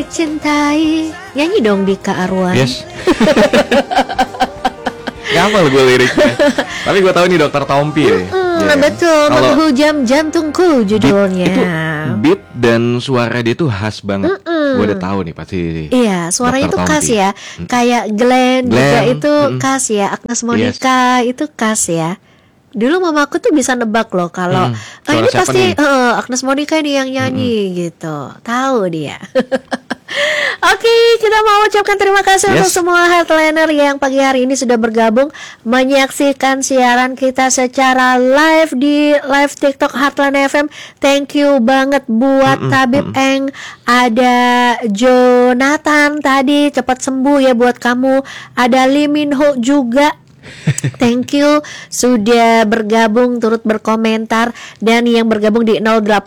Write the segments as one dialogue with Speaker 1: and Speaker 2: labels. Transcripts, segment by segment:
Speaker 1: Cintai. Nyanyi dong Dika Arwan.
Speaker 2: Yes. Gampang gue liriknya. Tapi gue tahu ini Dokter Tompi ya.
Speaker 1: Betul, Menghujam Jantungku judulnya.
Speaker 2: Itu beat dan suara dia tuh khas banget. Gue udah tahu nih pasti.
Speaker 1: Iya, suaranya
Speaker 2: Dr.
Speaker 1: itu khas
Speaker 2: Tompi.
Speaker 1: ya. Kayak Glenn juga itu khas ya. Agnes Monica itu khas ya. Dulu mamaku tuh bisa nebak loh kalau ini pasti Agnes Monica ini yang nyanyi gitu. Tahu dia. Oke, kita mau ucapkan terima kasih untuk semua headliner yang pagi hari ini sudah bergabung menyaksikan siaran kita secara live di live TikTok Heartline FM. Thank you banget buat Tabib Eng, ada Jonathan tadi, cepat sembuh ya buat kamu. Ada Lee Min Ho juga. Thank you sudah bergabung turut berkomentar. Dan yang bergabung di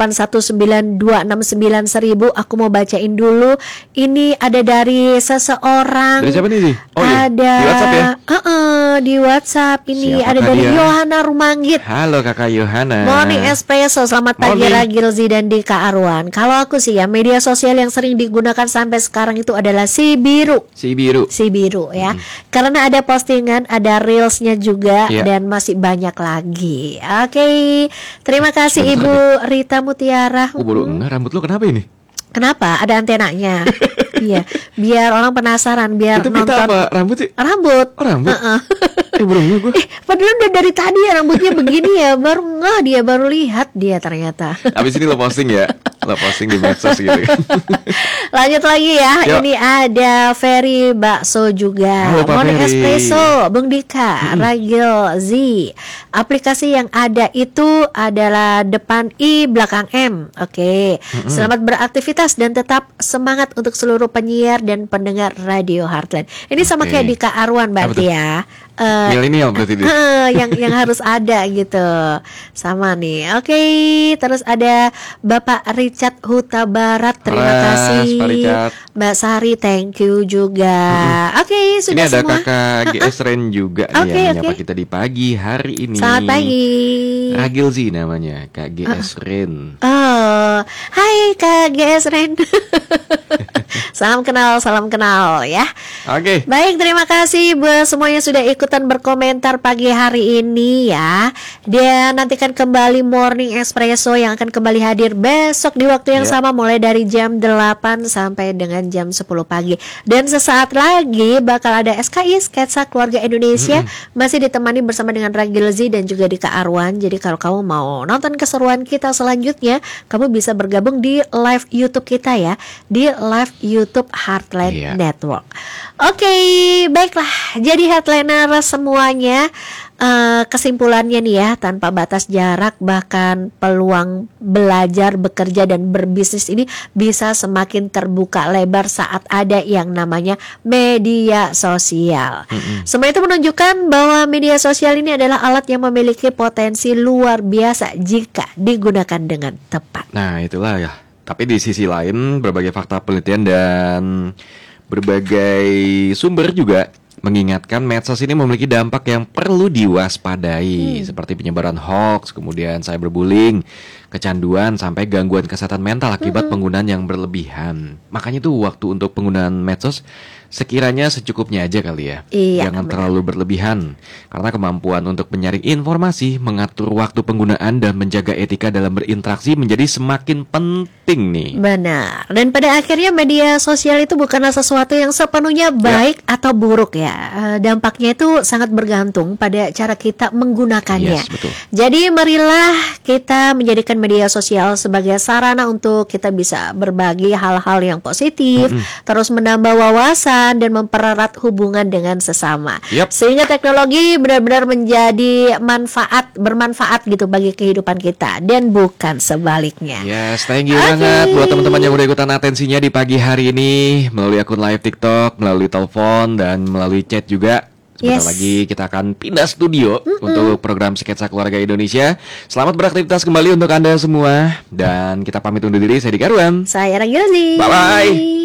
Speaker 1: 0819269000, aku mau bacain dulu. Ini ada dari seseorang.
Speaker 2: Dari siapa nih?
Speaker 1: Ada
Speaker 2: di WhatsApp ya?
Speaker 1: Di WhatsApp ini.
Speaker 2: Siapa
Speaker 1: ada dari
Speaker 2: dia?
Speaker 1: Yohana Rumanggit.
Speaker 2: Halo kakak Yohana.
Speaker 1: Morning Espresso, selamat pagi Ragilzi dan Dika Arwan. Kalau aku sih ya, media sosial yang sering digunakan sampai sekarang itu adalah si biru ya. Karena ada postingan, ada reelsnya juga, dan masih banyak lagi. Oke, terima kasih Ibu Rita Mutiara.
Speaker 2: Rambut lu kenapa ini?
Speaker 1: Kenapa? Ada antenanya. Iya, biar orang penasaran, biar
Speaker 2: itu
Speaker 1: nonton.
Speaker 2: Apa? Rambut sih?
Speaker 1: Rambut.
Speaker 2: Oh, rambut. Gue.
Speaker 1: Padahal udah dari tadi ya rambutnya begini ya, baru lihat dia ternyata.
Speaker 2: Abis ini lo posting ya, lo posting di medsos gitu.
Speaker 1: Lanjut lagi ya. Ini ada Ferry Bakso juga. Morning Espresso, Bung Dika, Ragil Z. Aplikasi yang ada itu adalah depan I belakang M. Oke. Selamat beraktivitas dan tetap semangat untuk seluruh penyiar dan pendengar Radio Heartland. Ini sama kayak Dika Arwan berarti ya.
Speaker 2: Milenial berarti dia.
Speaker 1: yang harus ada gitu. Sama nih. Oke, terus ada Bapak Richard Huta Barat. Terima kasih. Mbak Sari, thank you juga. Oke, sudah
Speaker 2: ini ada
Speaker 1: semua.
Speaker 2: Kakak GS Ren juga yang menyapa kita di pagi hari ini.
Speaker 1: Selamat pagi.
Speaker 2: Ragilzi namanya, Kak GS Ren.
Speaker 1: Hai Kak GS Ren. Salam kenal ya.
Speaker 2: Oke.
Speaker 1: Baik, terima kasih buat semuanya sudah ikutan berkomentar pagi hari ini ya. Dan nantikan kembali Morning Espresso yang akan kembali hadir besok di waktu yang sama, mulai dari jam 8 sampai dengan jam 10 pagi. Dan sesaat lagi bakal ada SKI Sketsa Keluarga Indonesia, masih ditemani bersama dengan Ragilzi dan juga Dika Arwan. Jadi kalau kamu mau nonton keseruan kita selanjutnya, kamu bisa bergabung di live YouTube kita ya, di live YouTube Heartland Network. Oke, baiklah. Jadi headliner semuanya, kesimpulannya nih ya, tanpa batas jarak bahkan peluang belajar, bekerja dan berbisnis ini bisa semakin terbuka lebar saat ada yang namanya media sosial. Semua itu menunjukkan bahwa media sosial ini adalah alat yang memiliki potensi luar biasa jika digunakan dengan tepat.
Speaker 2: Nah, itulah ya. Tapi di sisi lain, berbagai fakta penelitian dan berbagai sumber juga mengingatkan medsos ini memiliki dampak yang perlu diwaspadai, seperti penyebaran hoax, kemudian cyberbullying, kecanduan, sampai gangguan kesehatan mental akibat penggunaan yang berlebihan. Makanya tuh waktu untuk penggunaan medsos sekiranya secukupnya aja kali ya. Jangan terlalu berlebihan, karena kemampuan untuk menyaring informasi, mengatur waktu penggunaan dan menjaga etika dalam berinteraksi menjadi semakin penting nih.
Speaker 1: Benar. Dan pada akhirnya media sosial itu bukanlah sesuatu yang sepenuhnya baik atau buruk ya. Dampaknya itu sangat bergantung pada cara kita menggunakannya.
Speaker 2: Betul.
Speaker 1: Jadi marilah kita menjadikan media sosial sebagai sarana untuk kita bisa berbagi hal-hal yang positif, terus menambah wawasan dan mempererat hubungan dengan sesama. Sehingga teknologi benar-benar menjadi bermanfaat gitu bagi kehidupan kita dan bukan sebaliknya.
Speaker 2: Yes, thank you banget buat teman-teman yang udah ikutan atensinya di pagi hari ini melalui akun live TikTok, melalui telepon dan melalui chat juga. Sebentar lagi kita akan pindah studio untuk program Sketsa Keluarga Indonesia. Selamat beraktivitas kembali untuk Anda semua. Dan kita pamit undur diri. Saya Dika Arwan.
Speaker 1: Saya Ragilzi.
Speaker 2: Bye-bye.